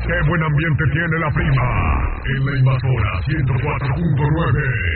¡Qué buen ambiente tiene la prima! En la Invasora 104.9.